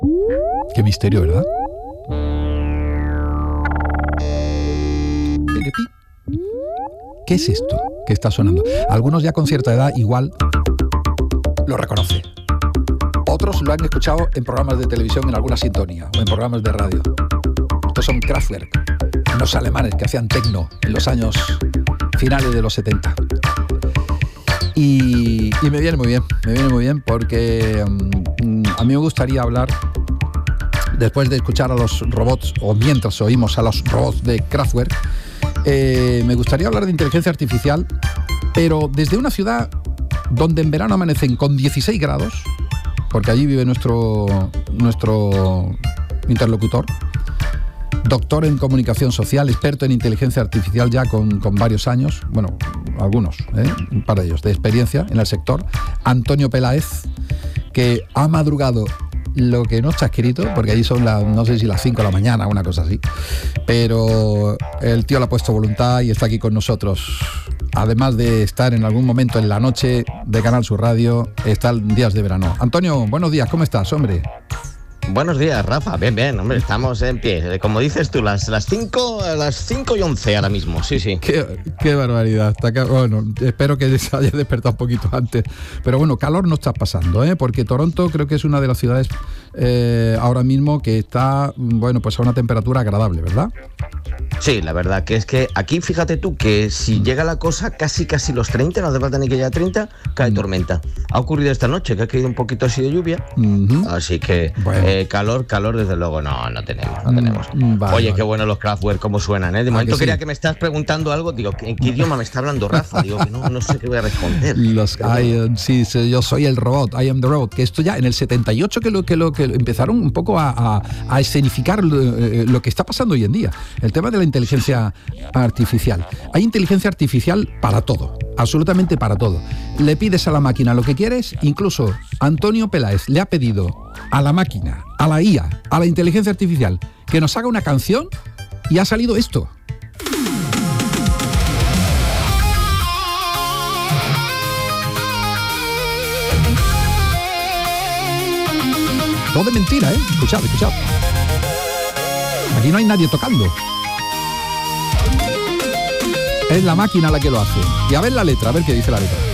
Qué misterio, ¿verdad? ¿Qué es esto que está sonando? Algunos ya con cierta edad igual lo reconocen. Otros lo han escuchado en programas de televisión en alguna sintonía o en programas de radio. Estos son Kraftwerk, unos alemanes que hacían techno en los años finales de los 70. Y me viene muy bien porque a mí me gustaría hablar, después de escuchar a los robots, o mientras oímos a los robots de Kraftwerk, me gustaría hablar de inteligencia artificial, pero desde una ciudad donde en verano amanecen con 16 grados, porque allí vive nuestro interlocutor, doctor en comunicación social, experto en inteligencia artificial ya con varios años, bueno, algunos, un par de ellos, de experiencia en el sector, Antonio Peláez, que ha madrugado lo que no está escrito, porque allí son no sé si las 5 de la mañana, una cosa así, pero el tío le ha puesto voluntad y está aquí con nosotros. Además de estar en algún momento en la noche de Canal Sur Radio, está en días de verano. Antonio, buenos días, ¿cómo estás, hombre? Buenos días, Rafa. Bien, hombre, estamos en pie. Como dices tú, las 5 y 11 ahora mismo, sí. Qué barbaridad. Bueno, espero que se haya despertado un poquito antes. Pero bueno, calor no está pasando, porque Toronto creo que es una de las ciudades ahora mismo que está, bueno, pues a una temperatura agradable, ¿verdad? Sí, la verdad que es que aquí, fíjate tú, que si llega la cosa casi los 30, no hace falta ni que llegue a 30, cae tormenta. Ha ocurrido esta noche, que ha caído un poquito así de lluvia, así que bueno. Calor desde luego no tenemos. Vale, Oye, qué bueno los Kraftwerk, cómo suenan, De momento quería que me estás preguntando algo, digo, ¿en qué idioma me está hablando Rafa? Digo, que no sé qué voy a responder. Sí, yo soy el robot, I am the robot, que esto ya en el 78 que lo empezaron un poco a escenificar lo que está pasando hoy en día, el tema de la inteligencia artificial. Hay inteligencia artificial para todo, absolutamente para todo. Le pides a la máquina lo que quieres, incluso Antonio Peláez le ha pedido a la máquina, a la IA, a la inteligencia artificial, que nos haga una canción y ha salido esto. Todo de mentira, Escuchad. Aquí no hay nadie tocando. Es la máquina la que lo hace. Y a ver la letra, a ver qué dice la letra.